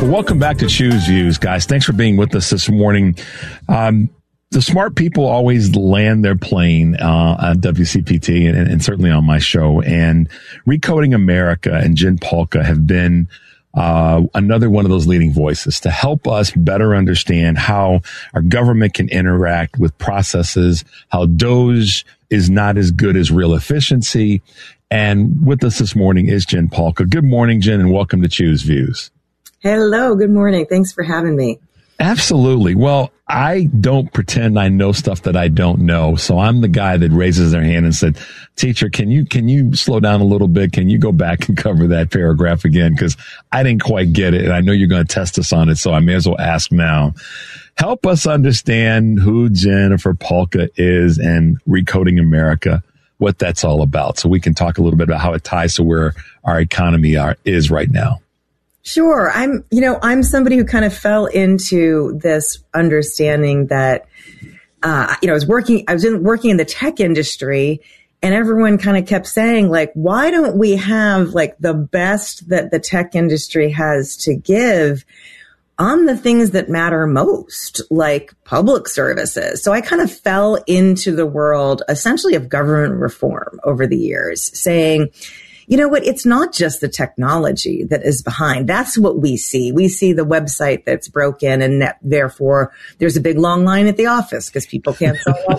Well, welcome back to Choose Views, guys. Thanks for being with us this morning. The smart people always land their plane on WCPT and certainly on my show. And Recoding America and Jen Pahlka have been another one of those leading voices to help us better understand how our government can interact with processes, how DOGE is not as good as real efficiency. And with us this morning is Jen Pahlka. Good morning, Jen, and welcome to Choose Views. Hello, good morning. Thanks for having me. Absolutely. Well, I don't pretend I know stuff that I don't know. So I'm the guy that raises their hand and said, teacher, can you slow down a little bit? Can you go back and cover that paragraph again? Because I didn't quite get it. And I know you're going to test us on it. So I may as well ask now. Help us understand who Jennifer Pahlka is and Recoding America, what that's all about. So we can talk a little bit about how it ties to where our economy is right now. Sure. I'm somebody who kind of fell into this understanding that, I was working in the tech industry, and everyone kind of kept saying, like, why don't we have like the best that the tech industry has to give on the things that matter most, like public services? So I kind of fell into the world essentially of government reform over the years, saying, you know what? It's not just the technology that is behind. That's what we see. We see the website that's broken, and therefore there's a big long line at the office because people can't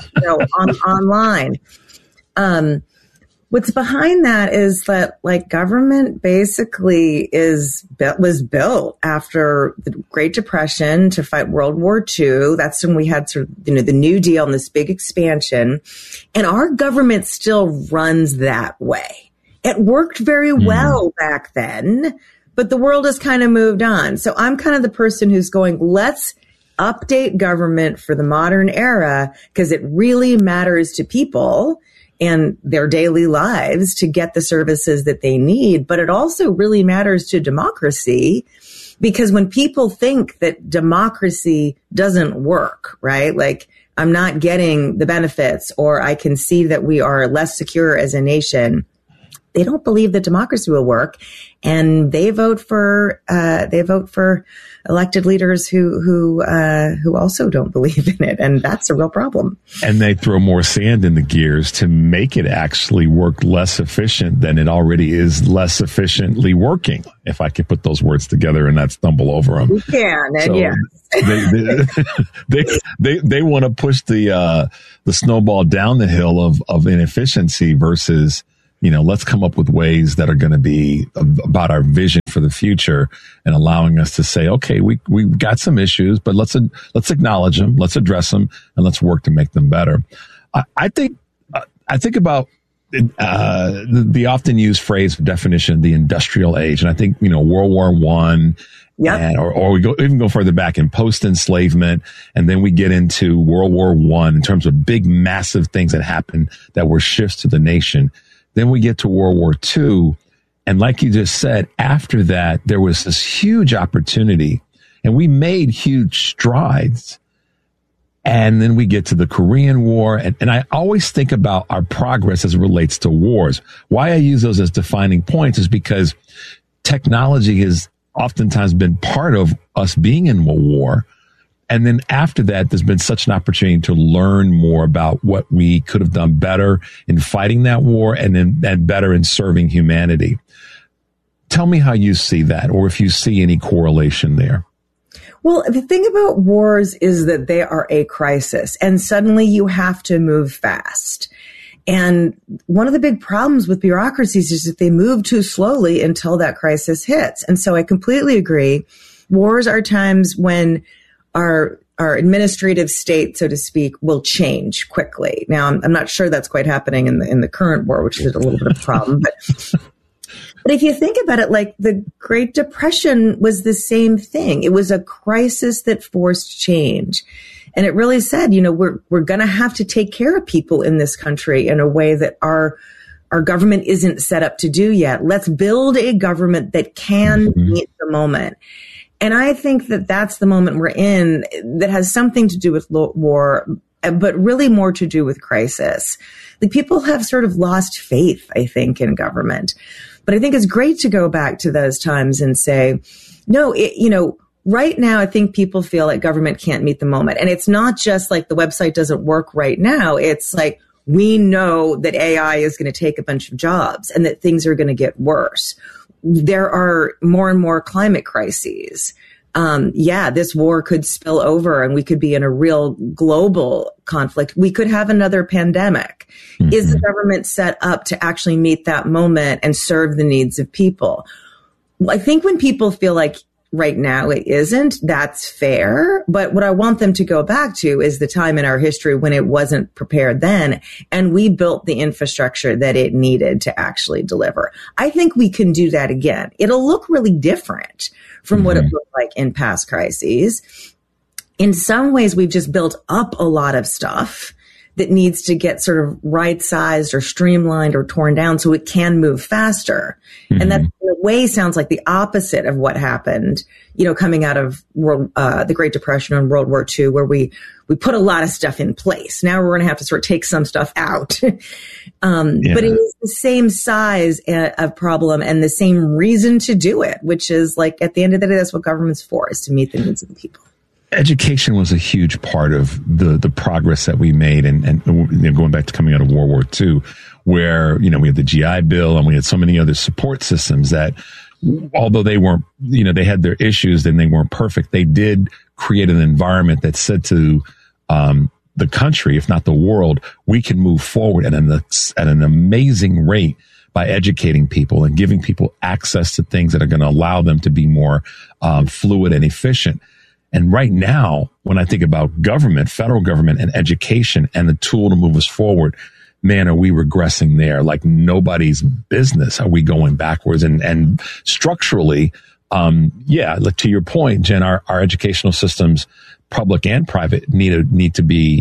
online. What's behind that is that, like, government basically was built after the Great Depression to fight World War II. That's when we had sort of, the New Deal and this big expansion, and our government still runs that way. It worked very well back then, but the world has kind of moved on. So I'm kind of the person who's going, let's update government for the modern era, because it really matters to people and their daily lives to get the services that they need. But it also really matters to democracy, because when people think that democracy doesn't work, right? Like, I'm not getting the benefits, or I can see that we are less secure as a nation, they don't believe that democracy will work, and they vote for elected leaders who also don't believe in it, and that's a real problem. And they throw more sand in the gears to make it actually work less efficient than it already is less efficiently working. If I could put those words together and not stumble over them, you can. And so they want to push the snowball down the hill of inefficiency versus, let's come up with ways that are going to be about our vision for the future and allowing us to say, okay, we've got some issues, but let's acknowledge them, let's address them, and let's work to make them better. I think about the often used phrase definition, the industrial age. And I think, World War I, yep. Or we even go further back in post-enslavement, and then we get into World War I in terms of big, massive things that happened that were shifts to the nation. Then we get to World War II. And like you just said, after that, there was this huge opportunity, and we made huge strides. And then we get to the Korean War. And I always think about our progress as it relates to wars. Why I use those as defining points is because technology has oftentimes been part of us being in a war. And then after that, there's been such an opportunity to learn more about what we could have done better in fighting that war and better in serving humanity. Tell me how you see that, or if you see any correlation there. Well, the thing about wars is that they are a crisis, and suddenly you have to move fast. And one of the big problems with bureaucracies is that they move too slowly until that crisis hits. And so I completely agree. Wars are times when our administrative state, so to speak, will change quickly. Now, I'm not sure that's quite happening in the current war, which is a little bit of a problem. But if you think about it, like the Great Depression was the same thing. It was a crisis that forced change. And it really said, we're going to have to take care of people in this country in a way that our government isn't set up to do yet. Let's build a government that can meet the moment. And I think that that's the moment we're in that has something to do with war, but really more to do with crisis. The people have sort of lost faith, I think, in government. But I think it's great to go back to those times and say, no, right now, I think people feel like government can't meet the moment. And it's not just like the website doesn't work right now. It's like, we know that AI is going to take a bunch of jobs and that things are going to get worse. There are more and more climate crises. This war could spill over and we could be in a real global conflict. We could have another pandemic. Mm-hmm. Is the government set up to actually meet that moment and serve the needs of people? Well, I think when people feel like right now it isn't, that's fair. But what I want them to go back to is the time in our history when it wasn't prepared then, and we built the infrastructure that it needed to actually deliver. I think we can do that again. It'll look really different from what it looked like in past crises. In some ways, we've just built up a lot of stuff that needs to get sort of right-sized or streamlined or torn down so it can move faster. Mm-hmm. And that in a way sounds like the opposite of what happened, coming out of the Great Depression and World War II, where we put a lot of stuff in place. Now we're going to have to sort of take some stuff out. But it is the same size of problem and the same reason to do it, which is like at the end of the day, that's what government's for, is to meet the needs of the people. Education was a huge part of the progress that we made, and going back to coming out of World War II, where we had the GI Bill and we had so many other support systems that, although they weren't, they had their issues and they weren't perfect, they did create an environment that said to the country, if not the world, we can move forward at an amazing rate by educating people and giving people access to things that are going to allow them to be more fluid and efficient. And right now, when I think about government, federal government and education and the tool to move us forward, man, are we regressing there like nobody's business? Are we going backwards? And structurally, like to your point, Jen, our educational systems, public and private, need to be,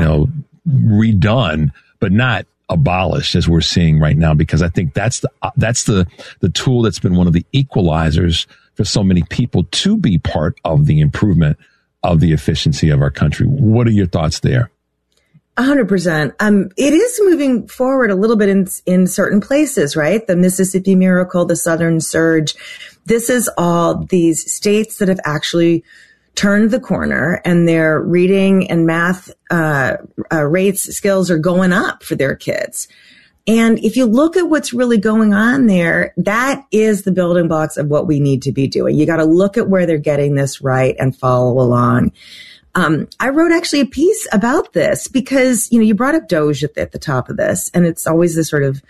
redone, but not abolished as we're seeing right now, because I think that's the tool that's been one of the equalizers for so many people to be part of the improvement of the efficiency of our country. What are your thoughts there? 100%. It is moving forward a little bit in certain places, right? The Mississippi Miracle, the Southern Surge. This is all these states that have actually turned the corner, and their reading and math rates, skills are going up for their kids. And if you look at what's really going on there, that is the building blocks of what we need to be doing. You got to look at where they're getting this right and follow along. I wrote actually a piece about this because, you brought up DOGE at the top of this, and it's always the sort of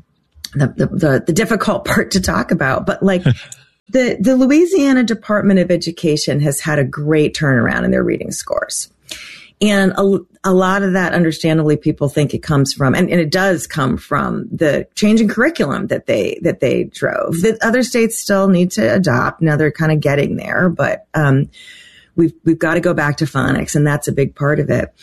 the difficult part to talk about. But like the Louisiana Department of Education has had a great turnaround in their reading scores. And a lot of that, understandably, people think it comes from, and it does come from the change in curriculum that they drove, that other states still need to adopt. Now they're kind of getting there, but we've got to go back to phonics, and that's a big part of it.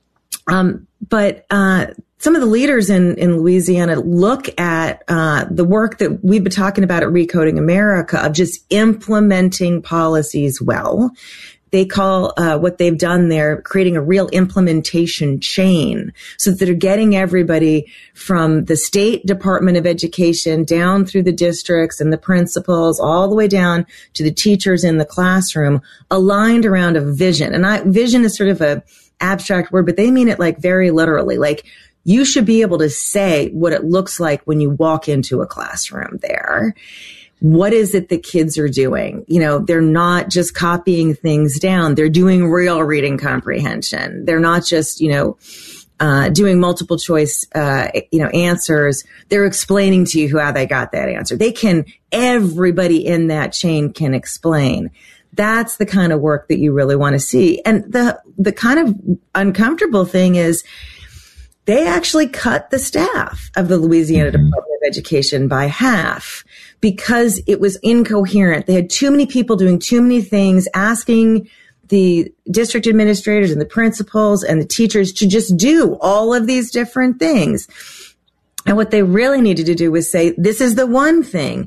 But some of the leaders in Louisiana look at the work that we've been talking about at Recoding America of just implementing policies well. They call what they've done there creating a real implementation chain, so that they're getting everybody from the state Department of Education down through the districts and the principals all the way down to the teachers in the classroom aligned around a vision. And vision is sort of a abstract word, but they mean it like very literally. Like, you should be able to say what it looks like when you walk into a classroom there. What is it that kids are doing? They're not just copying things down. They're doing real reading comprehension. They're not just, doing multiple choice, answers. They're explaining to you how they got that answer. Everybody in that chain can explain. That's the kind of work that you really want to see. And the kind of uncomfortable thing is they actually cut the staff of the Louisiana Department of Education by half because it was incoherent. They had too many people doing too many things, asking the district administrators and the principals and the teachers to just do all of these different things. And what they really needed to do was say, this is the one thing.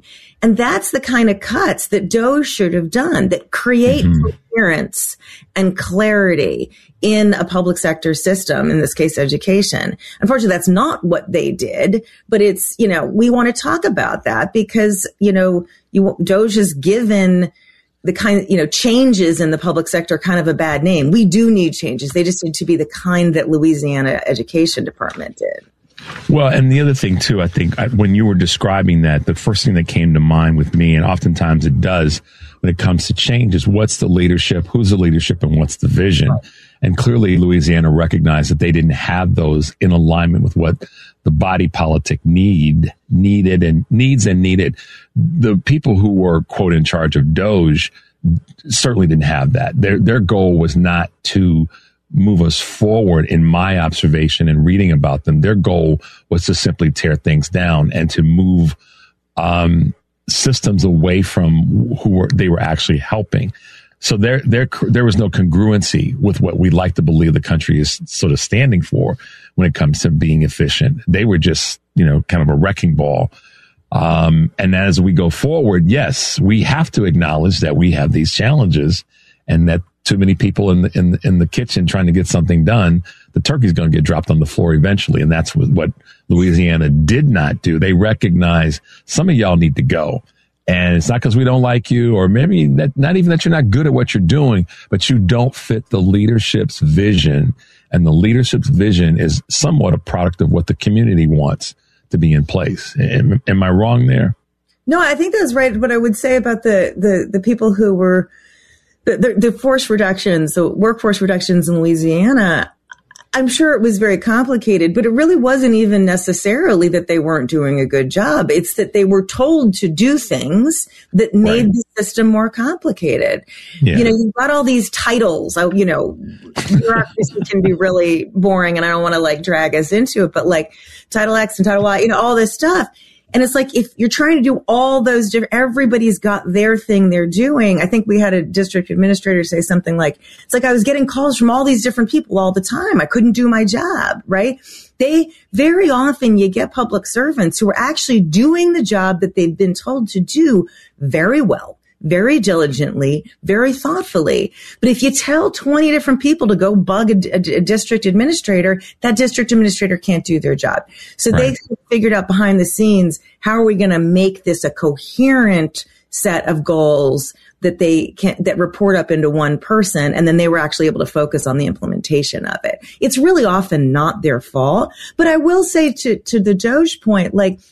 And that's the kind of cuts that DOGE should have done, that create coherence and clarity in a public sector system, in this case, education. Unfortunately, that's not what they did, but it's, we want to talk about that because, DOGE has given the kind of, changes in the public sector kind of a bad name. We do need changes. They just need to be the kind that Louisiana Education Department did. Well, and the other thing, too, I think when you were describing that, the first thing that came to mind with me, and oftentimes it does when it comes to change, is what's the leadership, who's the leadership, and what's the vision? Right. And clearly, Louisiana recognized that they didn't have those in alignment with what the body politic needed. The people who were, quote, in charge of DOGE certainly didn't have that. Their goal was not to move us forward. In my observation and reading about them, their goal was to simply tear things down and to move systems away from they were actually helping. So there was no congruency with what we like to believe the country is sort of standing for when it comes to being efficient. They were just, kind of a wrecking ball. And as we go forward, yes, we have to acknowledge that we have these challenges and that too many people in the kitchen trying to get something done, the turkey's going to get dropped on the floor eventually. And that's what Louisiana did not do. They recognize some of y'all need to go. And it's not because we don't like you, or maybe not even that you're not good at what you're doing, but you don't fit the leadership's vision. And the leadership's vision is somewhat a product of what the community wants to be in place. Am I wrong there? No, I think that's right. What I would say about the people who were the force reductions, the workforce reductions in Louisiana, I'm sure it was very complicated, but it really wasn't even necessarily that they weren't doing a good job. It's that they were told to do things that made the system more complicated. Yeah. You've got all these titles, bureaucracy can be really boring, and I don't want to drag us into it, but Title X and Title Y, all this stuff. And it's like, if you're trying to do all those different, everybody's got their thing they're doing. I think we had a district administrator say something like, it's like I was getting calls from all these different people all the time. I couldn't do my job, right? Very often you get public servants who are actually doing the job that they've been told to do very well, very diligently, very thoughtfully. But if you tell 20 different people to go bug a district administrator, that district administrator can't do their job. So they figured out behind the scenes, how are we going to make this a coherent set of goals that report up into one person? And then they were actually able to focus on the implementation of it. It's really often not their fault. But I will say to the DOGE point,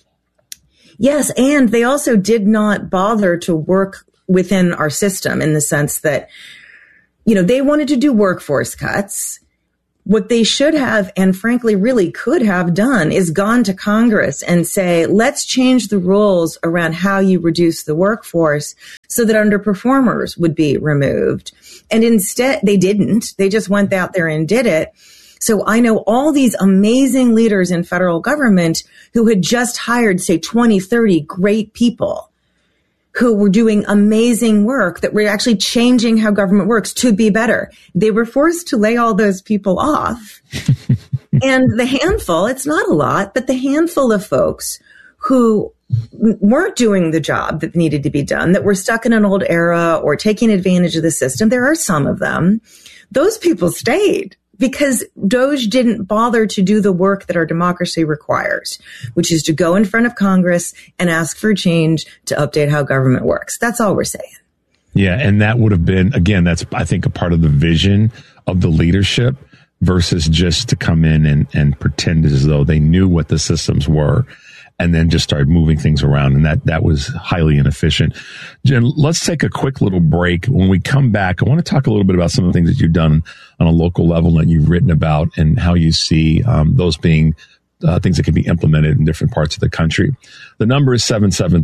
yes, and they also did not bother to work within our system in the sense that, they wanted to do workforce cuts. What they should have, and frankly really could have done, is gone to Congress and say, let's change the rules around how you reduce the workforce so that underperformers would be removed. And instead, they didn't. They just went out there and did it. So I know all these amazing leaders in federal government who had just hired, say, 20, 30 great people who were doing amazing work that were actually changing how government works to be better. They were forced to lay all those people off. And the handful, it's not a lot, but the handful of folks who weren't doing the job that needed to be done, that were stuck in an old era or taking advantage of the system, there are some of them. Those people stayed because DOGE didn't bother to do the work that our democracy requires, which is to go in front of Congress and ask for change to update how government works. That's all we're saying. Yeah, and that would have been, again, that's, I think, a part of the vision of the leadership versus just to come in and pretend as though they knew what the systems were and then just start moving things around. And that was highly inefficient. Jen, let's take a quick little break. When we come back, I want to talk a little bit about some of the things that you've done on a local level that you've written about and how you see those being things that can be implemented in different parts of the country. The number is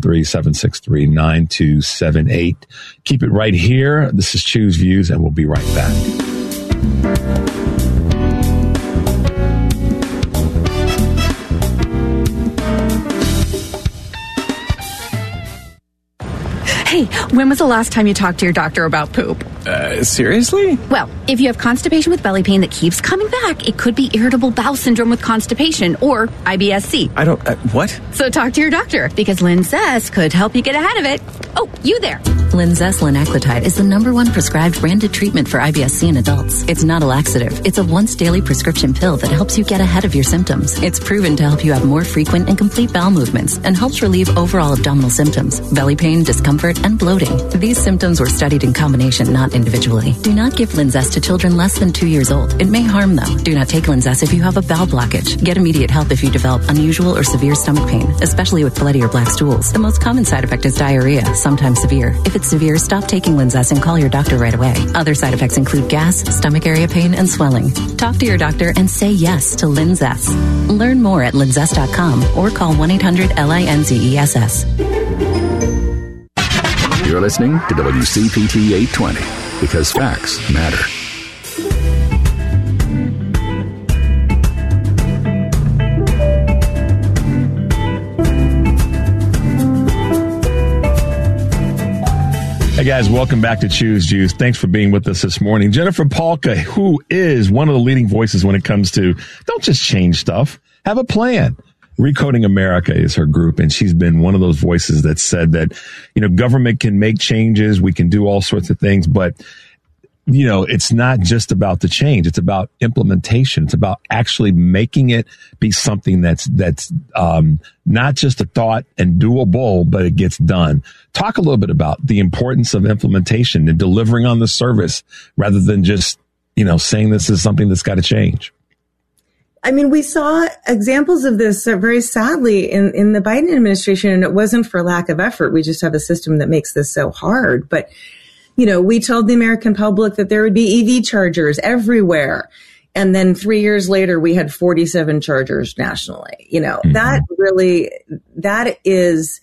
773-763-9278. Keep it right here. This is Choose Views, and we'll be right back. Hey, when was the last time you talked to your doctor about poop? Seriously? Well, if you have constipation with belly pain that keeps coming back, it could be irritable bowel syndrome with constipation or IBS-C. I don't... what? So talk to your doctor, because Linzess could help you get ahead of it. Oh, you there. Linzess linaclotide is the #1 prescribed branded treatment for IBS-C in adults. It's not a laxative. It's a once-daily prescription pill that helps you get ahead of your symptoms. It's proven to help you have more frequent and complete bowel movements and helps relieve overall abdominal symptoms, belly pain, discomfort, and bloating. These symptoms were studied in combination, not individually. Do not give Linzess to children less than 2 years old. It may harm them. Do not take Linzess if you have a bowel blockage. Get immediate help if you develop unusual or severe stomach pain, especially with bloody or black stools. The most common side effect is diarrhea, sometimes severe. If it's severe, stop taking Linzess and call your doctor right away. Other side effects include gas, stomach area pain, and swelling. Talk to your doctor and say yes to Linzess. Learn more at linzess.com or call 1-800-LINZESS. You're listening to WCPT 820 because facts matter. Hey guys, welcome back to Choose Juice. Thanks for being with us this morning. Jennifer Palka, who is one of the leading voices when it comes to don't just change stuff, have a plan. Recoding America is her group, and she's been one of those voices that said that, government can make changes, we can do all sorts of things, but it's not just about the change. It's about implementation. It's about actually making it be something that's not just a thought and doable, but it gets done. Talk a little bit about the importance of implementation and delivering on the service rather than just, saying this is something that's got to change. I mean, we saw examples of this very sadly in the Biden administration, and it wasn't for lack of effort. We just have a system that makes this so hard. But we told the American public that there would be EV chargers everywhere. And then 3 years later, we had 47 chargers nationally. That is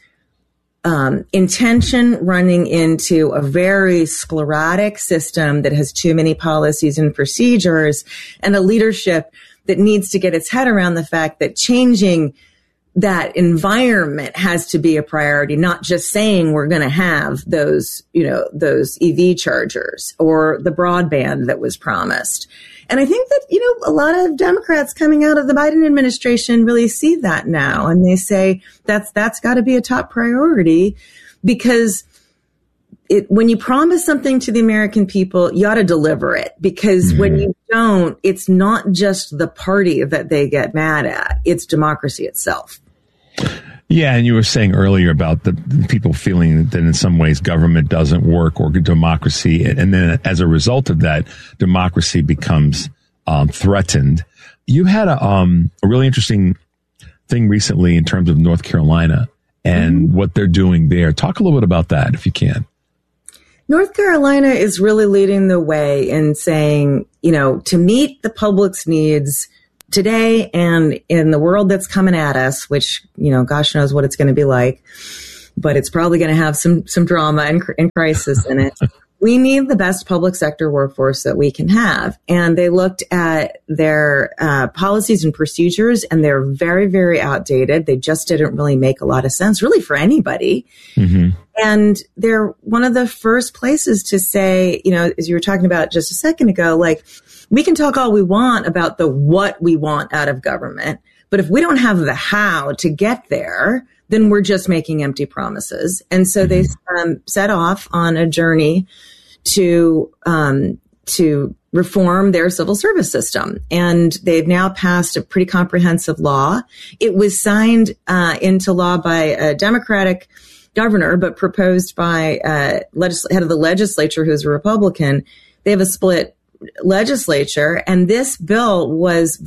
intention running into a very sclerotic system that has too many policies and procedures and a leadership that needs to get its head around the fact that changing that environment has to be a priority, not just saying we're going to have those EV chargers or the broadband that was promised. And I think that, a lot of Democrats coming out of the Biden administration really see that now. And they say that's got to be a top priority because when you promise something to the American people, you ought to deliver it, because when you don't, it's not just the party that they get mad at. It's democracy itself. Yeah, and you were saying earlier about the people feeling that in some ways government doesn't work or democracy, and then as a result of that, democracy becomes threatened. You had a really interesting thing recently in terms of North Carolina and what they're doing there. Talk a little bit about that, if you can. North Carolina is really leading the way in saying, to meet the public's needs today and in the world that's coming at us, which, gosh knows what it's going to be like, but it's probably going to have some drama and crisis in it. We need the best public sector workforce that we can have. And they looked at their policies and procedures, and they're very, very outdated. They just didn't really make a lot of sense, really, for anybody. Mm-hmm. And they're one of the first places to say, as you were talking about just a second ago, like, we can talk all we want about the what we want out of government, but if we don't have the how to get there, then we're just making empty promises. And so they set off on a journey to reform their civil service system. And they've now passed a pretty comprehensive law. It was signed into law by a Democratic governor, but proposed by head of the legislature, who's a Republican. They have a split legislature, and this bill was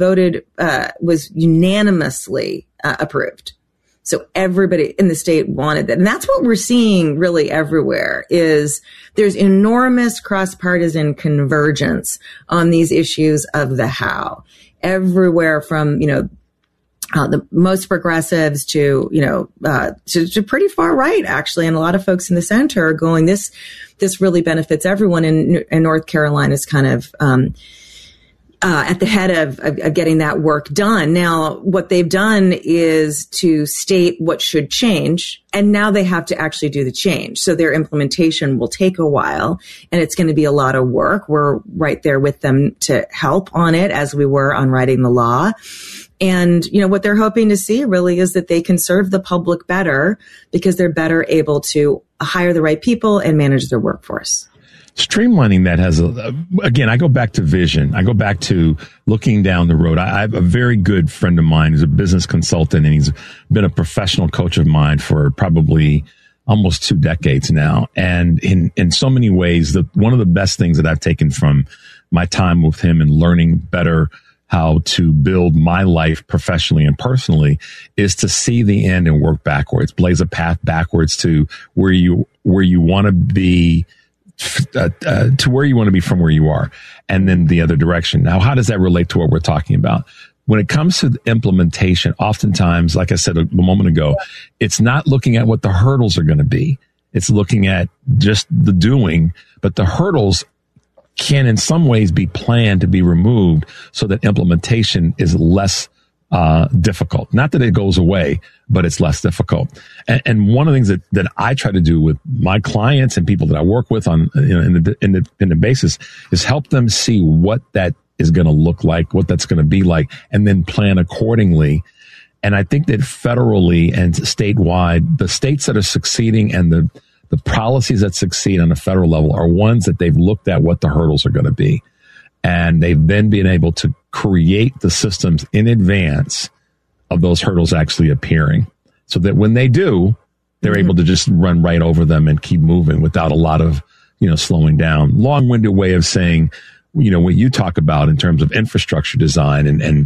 unanimously approved. So everybody in the state wanted that. And that's what we're seeing really everywhere is there's enormous cross-partisan convergence on these issues of the how. Everywhere from, the most progressives to pretty far right, actually. And a lot of folks in the center are going, this really benefits everyone. And North Carolina's kind of, at the head of getting that work done. Now, what they've done is to state what should change, and now they have to actually do the change. So their implementation will take a while, and it's going to be a lot of work. We're right there with them to help on it, as we were on writing the law. And, what they're hoping to see really is that they can serve the public better because they're better able to hire the right people and manage their workforce. Streamlining that has, again, I go back to vision. I go back to looking down the road. I have a very good friend of mine who's a business consultant, and he's been a professional coach of mine for probably almost 2 decades now. And in so many ways, one of the best things that I've taken from my time with him and learning better how to build my life professionally and personally is to see the end and work backwards, blaze a path backwards to where you want to be, to where you want to be from where you are, and then the other direction. Now, how does that relate to what we're talking about? When it comes to the implementation, oftentimes, like I said a moment ago, it's not looking at what the hurdles are going to be. It's looking at just the doing, but the hurdles can in some ways be planned to be removed so that implementation is less difficult. Not that it goes away, but it's less difficult. And one of the things that I try to do with my clients and people that I work with on in the basis is help them see what that is going to look like, what that's going to be like, and then plan accordingly. And I think that federally and statewide, the states that are succeeding and the policies that succeed on a federal level are ones that they've looked at what the hurdles are going to be. And they've then been able to create the systems in advance of those hurdles actually appearing, so that when they do, they're able to just run right over them and keep moving without a lot of, slowing down. Long-winded way of saying, what you talk about in terms of infrastructure design and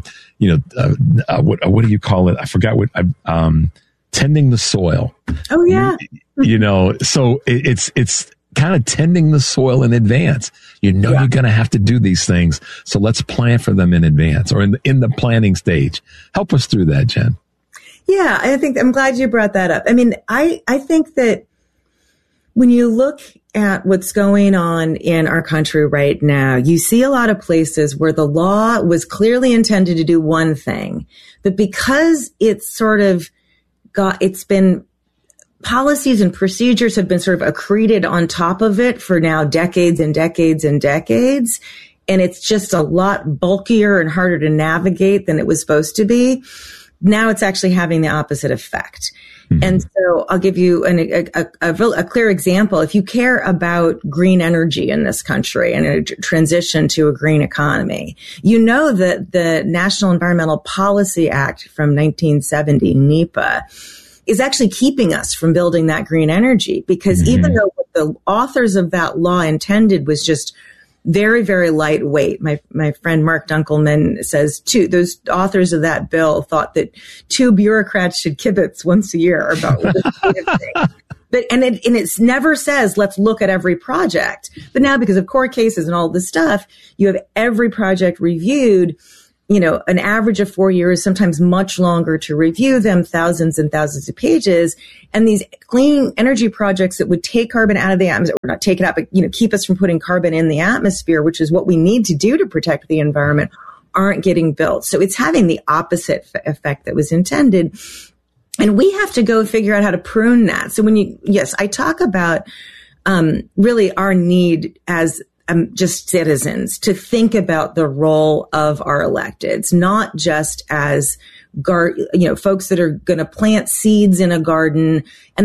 what do you call it? I forgot what, tending the soil. Oh yeah. So it's kind of tending the soil in advance. You're going to have to do these things. So let's plan for them in advance or in the planning stage. Help us through that, Jen. Yeah, I'm glad you brought that up. I mean, I think that when you look at what's going on in our country right now, you see a lot of places where the law was clearly intended to do one thing, but because it's been policies and procedures have been sort of accreted on top of it for now decades and decades and decades. And it's just a lot bulkier and harder to navigate than it was supposed to be. Now it's actually having the opposite effect. Mm-hmm. And so I'll give you a clear example. If you care about green energy in this country and a transition to a green economy, you know that the National Environmental Policy Act from 1970, NEPA, is actually keeping us from building that green energy, because even though what the authors of that law intended was just very, very lightweight. My friend Mark Dunkelman says those authors of that bill thought that 2 bureaucrats should kibitz once a year about legislative things. But it never says, let's look at every project. But now, because of court cases and all this stuff, you have every project reviewed, an average of 4 years, sometimes much longer to review them, thousands and thousands of pages. And these clean energy projects that would take carbon out of the atmosphere, or not take it out, but, keep us from putting carbon in the atmosphere, which is what we need to do to protect the environment, aren't getting built. So it's having the opposite effect that was intended. And we have to go figure out how to prune that. So I talk about, really our need as just citizens to think about the role of our electeds, not just as folks that are going to plant seeds in a garden and